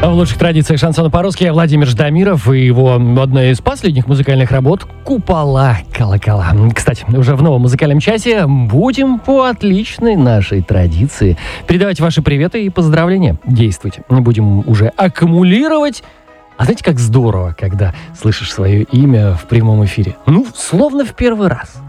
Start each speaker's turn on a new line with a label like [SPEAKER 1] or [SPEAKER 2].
[SPEAKER 1] В лучших традициях шансона по-русски я Владимир Ждамиров и его одна из последних музыкальных работ «Купола колокола». Кстати, уже в новом музыкальном часе будем по отличной нашей традиции передавать ваши приветы и поздравления. Действуйте. Будем уже аккумулировать. А знаете, как здорово, когда слышишь свое имя в прямом эфире? Ну, словно в первый раз.